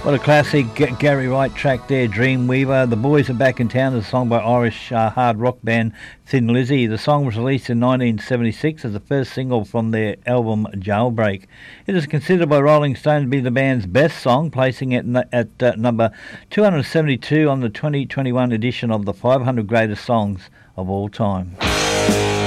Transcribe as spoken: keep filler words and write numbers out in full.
What a classic G- Gary Wright track there, Dreamweaver. The Boys Are Back in Town is a song by Irish uh, hard rock band Thin Lizzy. The song was released in nineteen seventy-six as the first single from their album Jailbreak. It is considered by Rolling Stone to be the band's best song, placing it n- at uh, number two hundred seventy-two on the twenty twenty-one edition of the five hundred Greatest Songs of All Time.